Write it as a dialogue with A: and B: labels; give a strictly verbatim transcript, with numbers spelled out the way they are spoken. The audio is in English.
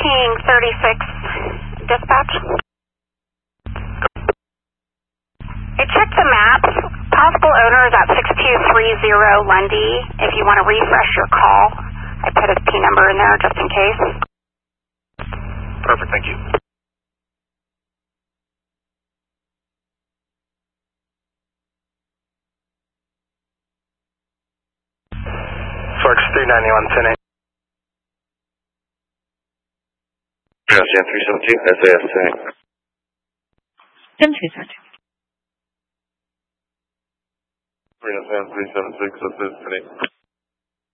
A: King thirty-six dispatch. I checked the maps. Possible owner is at six two three zero Lundy. If you want to refresh your call, I put his P number in there just in case.
B: Perfect, thank you. Sarge three ninety-one, ten eight.
C: Yes, three seventeen, S A S ten.
D: ten two, Sergeant.
C: three seven six, S A S ten.